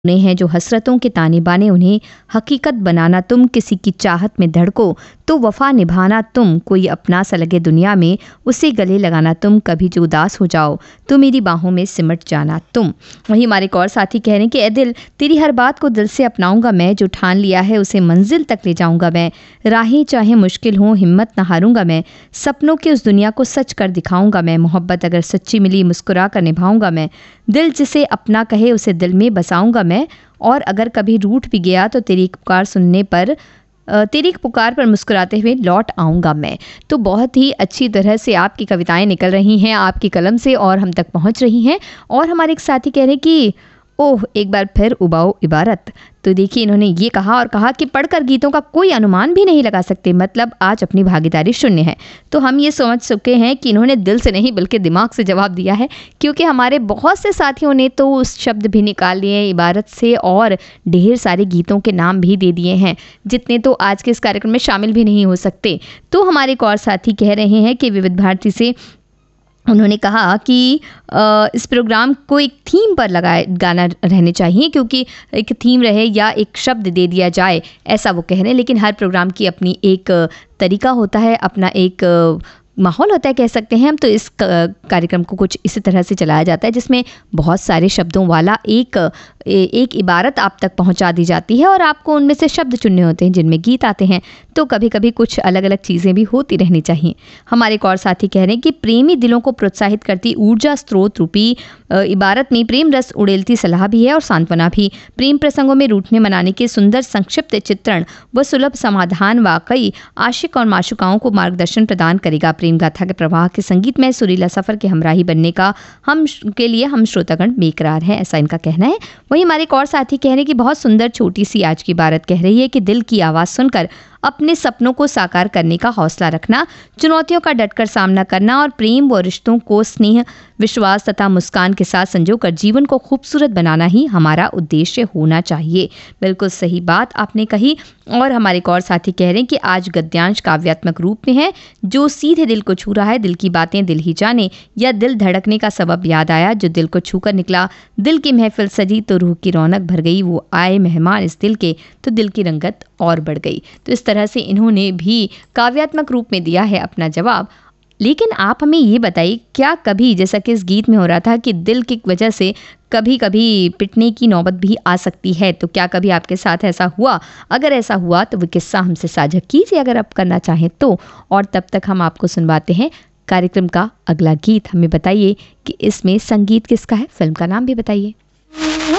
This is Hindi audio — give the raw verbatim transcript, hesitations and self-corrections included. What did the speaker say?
उन्हें हैं जो हसरतों के ताने बाने, उन्हें हकीकत बनाना तुम, किसी की चाहत में धड़को तो वफा निभाना तुम, कोई अपना सा लगे दुनिया में उसे गले लगाना तुम, कभी जो उदास हो जाओ तो मेरी बाहों में सिमट जाना तुम। वहीं हमारे एक और साथी कह रहे हैं कि ए दिल तेरी हर बात को दिल से अपनाऊंगा मैं, जो ठान लिया है उसे मंजिल तक ले जाऊंगा मैं, राहें चाहे मुश्किल हों हिम्मत न हारूंगा मैं, सपनों की उस दुनिया को सच कर दिखाऊंगा मैं, मोहब्बत अगर सच्ची मिली मुस्कुरा कर निभाऊंगा मैं, दिल जिसे अपना कहे उसे दिल में बसाऊंगा मैं, और अगर कभी रूठ भी गया तो तेरी एक पुकार सुनने पर तेरी एक पुकार पर मुस्कुराते हुए लौट आऊँगा मैं। तो बहुत ही अच्छी तरह से आपकी कविताएं निकल रही हैं आपकी कलम से और हम तक पहुंच रही हैं। और हमारे एक साथी कह रहे हैं कि ओह एक बार फिर उबाओ इबारत। तो देखिए इन्होंने ये कहा और कहा कि पढ़कर गीतों का कोई अनुमान भी नहीं लगा सकते, मतलब आज अपनी भागीदारी शून्य है। तो हम ये समझ चुके हैं कि इन्होंने दिल से नहीं बल्कि दिमाग से जवाब दिया है, क्योंकि हमारे बहुत से साथियों ने तो उस शब्द भी निकाल लिए इबारत से और ढेर सारे गीतों के नाम भी दे दिए हैं जितने तो आज के इस कार्यक्रम में शामिल भी नहीं हो सकते। तो हमारे एक और साथी कह रहे हैं कि विविध भारती से उन्होंने कहा कि आ, इस प्रोग्राम को एक थीम पर लगाए गाना रहने चाहिए, क्योंकि एक थीम रहे या एक शब्द दे दिया जाए ऐसा वो कह रहे हैं। लेकिन हर प्रोग्राम की अपनी एक तरीका होता है, अपना एक माहौल होता है कह सकते हैं हम। तो इस कार्यक्रम को कुछ इसी तरह से चलाया जाता है जिसमें बहुत सारे शब्दों वाला एक एक इबारत आप तक पहुंचा दी जाती है और आपको उनमें से शब्द चुनने होते हैं जिनमें गीत आते हैं। तो कभी कभी कुछ अलग अलग चीज़ें भी होती रहनी चाहिए। हमारे एक और साथी कह रहे हैं कि प्रेमी दिलों को प्रोत्साहित करती ऊर्जा स्रोत रूपी इबारत में प्रेम रस उड़ेलती सलाह भी है और सांत्वना भी। प्रेम प्रसंगों में रूठने मनाने के सुंदर संक्षिप्त चित्रण व सुलभ समाधान वाकई आशिक और माशुकाओं को मार्गदर्शन प्रदान करेगा। प्रेम गाथा के प्रवाह के संगीत में सुरीला सफर के हमराही बनने का हम के लिए हम श्रोतागण बेकरार हैं, ऐसा इनका कहना है। वहीं हमारे एक और साथी कह रहे हैं कि बहुत सुंदर छोटी सी आज की इबारत कह रही है कि दिल की आवाज़ सुनकर अपने सपनों को साकार करने का हौसला रखना, चुनौतियों का डटकर सामना करना और प्रेम व रिश्तों को स्नेह विश्वास तथा मुस्कान के साथ संजोकर जीवन को खूबसूरत बनाना ही हमारा उद्देश्य होना चाहिए। बिल्कुल सही बात आपने कही। और हमारे एक और साथी कह रहे हैं कि आज गद्यांश काव्यात्मक रूप में है, जो सीधे दिल को छू रहा है, दिल की बातें दिल ही जाने, या दिल धड़कने का सबब याद आया जो दिल को छूकर निकला, दिल की महफिल सजी तो रूह की रौनक भर गई, वो आए मेहमान इस दिल के तो दिल की रंगत और बढ़ गई। तो इस तरह से इन्होंने भी काव्यात्मक रूप में दिया है अपना जवाब। लेकिन आप हमें ये बताइए, क्या कभी जैसा कि इस गीत में हो रहा था कि दिल की वजह से कभी कभी पिटने की नौबत भी आ सकती है, तो क्या कभी आपके साथ ऐसा हुआ? अगर ऐसा हुआ तो वो किस्सा हमसे साझा कीजिए अगर आप करना चाहें तो। और तब तक हम आपको सुनवाते हैं कार्यक्रम का अगला गीत। हमें बताइए कि इसमें संगीत किसका है, फिल्म का नाम भी बताइए।